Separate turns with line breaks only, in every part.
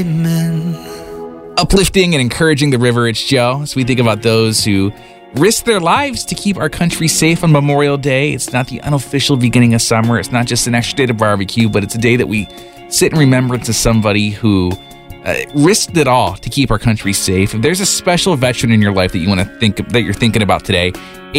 Uplifting and encouraging the river, it's Joe, as we think about those who risk their lives to keep our country safe on Memorial Day. It's not the unofficial beginning of summer. It's not just an extra day to barbecue, but it's a day that we sit in remembrance of somebody who risked it all to keep our country safe. If there's a special veteran in your life that you want to that you're thinking about today,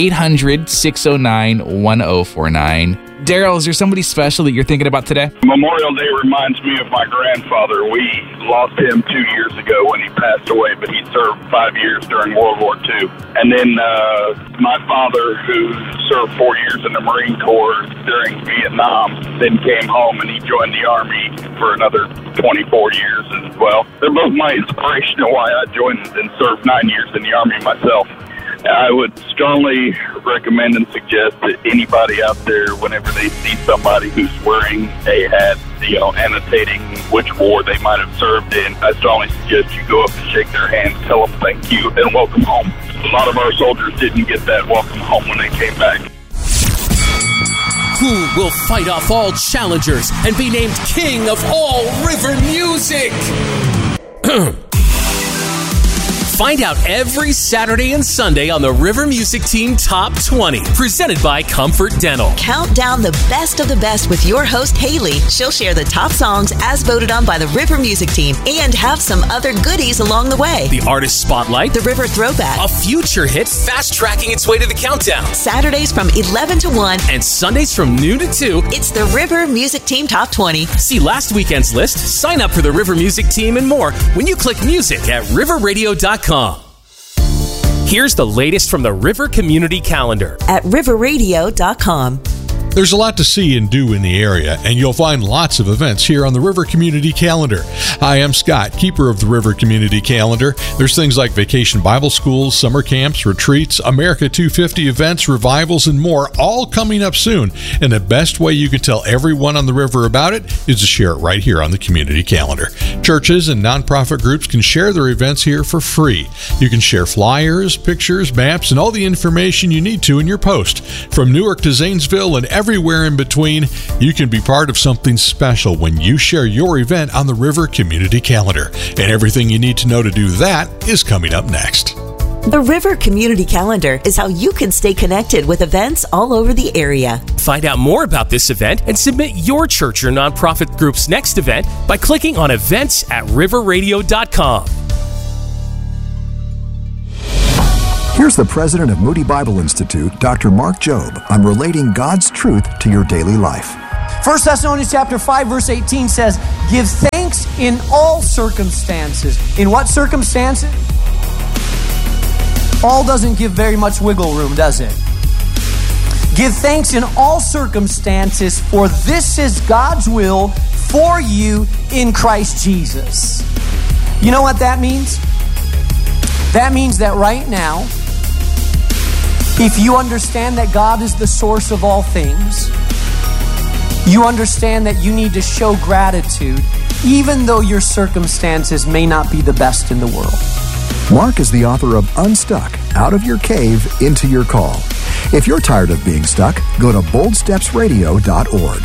800-609-1049. Daryl, is there somebody special that you're thinking about today?
Memorial Day reminds me of my grandfather. We lost him 2 years ago when he passed away, but he served 5 years during World War II. And then my father, who served 4 years in the Marine Corps during Vietnam, then came home and he joined the Army for another 24 years as well. They're both my inspiration of why I joined and served 9 years in the Army myself. I would strongly recommend and suggest that anybody out there, whenever they see somebody who's wearing a hat, annotating which war they might have served in, I strongly suggest you go up and shake their hand, tell them thank you, and welcome home. A lot of our soldiers didn't get that welcome home when they came back.
Who will fight off all challengers and be named king of all river music? Find out every Saturday and Sunday on the River Music Team Top 20, presented by Comfort Dental.
Count down the best of the best with your host, Haley. She'll share the top songs as voted on by the River Music Team and have some other goodies along the way.
The Artist Spotlight.
The River Throwback.
A future hit fast-tracking its way to the countdown.
Saturdays from 11 to 1.
And Sundays from noon to 2.
It's the River Music Team Top 20.
See last weekend's list, sign up for the River Music Team and more when you click music at riverradio.com. Here's the latest from the River Community Calendar
at riverradio.com.
There's a lot to see and do in the area, and you'll find lots of events here on the River Community Calendar. Hi, I'm Scott, keeper of the River Community Calendar. There's things like vacation Bible schools, summer camps, retreats, America 250 events, revivals, and more, all coming up soon. And the best way you can tell everyone on the river about it is to share it right here on the Community Calendar. Churches and nonprofit groups can share their events here for free. You can share flyers, pictures, maps, and all the information you need to in your post. From Newark to Zanesville and everywhere in between, you can be part of something special when you share your event on the River Community Calendar. And everything you need to know to do that is coming up next.
The River Community Calendar is how you can stay connected with events all over the area.
Find out more about this event and submit your church or nonprofit group's next event by clicking on events at riverradio.com.
Here's the president of Moody Bible Institute, Dr. Mark Jobe, on relating God's truth to your daily life.
1 Thessalonians chapter 5, verse 18 says, give thanks in all circumstances. In what circumstances? All doesn't give very much wiggle room, does it? Give thanks in all circumstances, for this is God's will for you in Christ Jesus. You know what that means? That means that right now, if you understand that God is the source of all things, you understand that you need to show gratitude even though your circumstances may not be the best in the world.
Mark is the author of Unstuck, Out of Your Cave, Into Your Call. If you're tired of being stuck, go to boldstepsradio.org.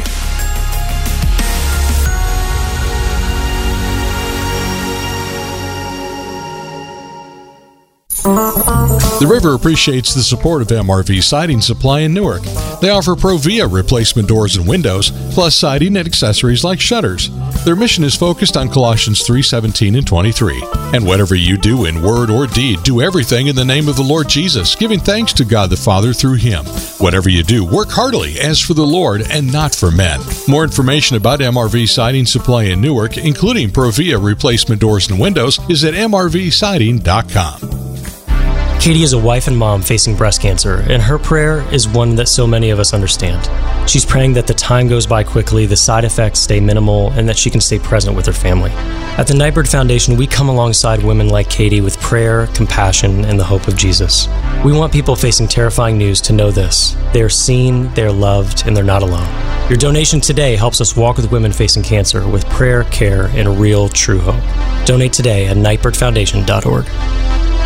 The River appreciates the support of MRV Siding Supply in Newark. They offer Provia replacement doors and windows, plus siding and accessories like shutters. Their mission is focused on Colossians 3:17 and 23. And whatever you do in word or deed, do everything in the name of the Lord Jesus, giving thanks to God the Father through Him. Whatever you do, work heartily as for the Lord and not for men. More information about MRV Siding Supply in Newark, including Provia replacement doors and windows, is at mrvsiding.com.
Katie is a wife and mom facing breast cancer, and her prayer is one that so many of us understand. She's praying that the time goes by quickly, the side effects stay minimal, and that she can stay present with her family. At the Nightbird Foundation, we come alongside women like Katie with prayer, compassion, and the hope of Jesus. We want people facing terrifying news to know this. They are seen, they are loved, and they're not alone. Your donation today helps us walk with women facing cancer with prayer, care, and real, true hope. Donate today at nightbirdfoundation.org.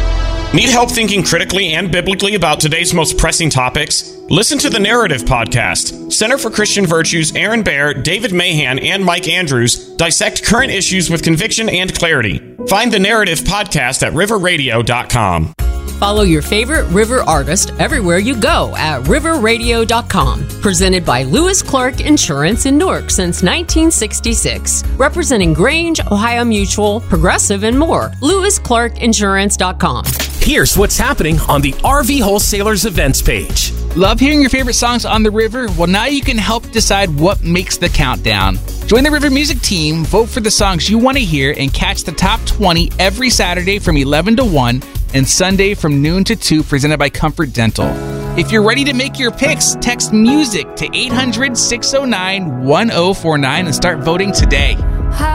Need help thinking critically and biblically about today's most pressing topics? Listen to the Narrative Podcast. Center for Christian Virtues' Aaron Baer, David Mahan, and Mike Andrews dissect current issues with conviction and clarity. Find the Narrative Podcast at riverradio.com.
Follow your favorite River artist everywhere you go at riverradio.com. Presented by Lewis Clark Insurance in Newark since 1966. Representing Grange, Ohio Mutual, Progressive, and more. LewisClarkInsurance.com.
Here's what's happening on the RV Wholesalers events page.
Love hearing your favorite songs on the river? Well, now you can help decide what makes the countdown. Join the River Music team, vote for the songs you want to hear, and catch the top 20 every Saturday from 11 to 1 and Sunday from noon to 2, presented by Comfort Dental. If you're ready to make your picks, text MUSIC to 800-609-1049 and start voting today.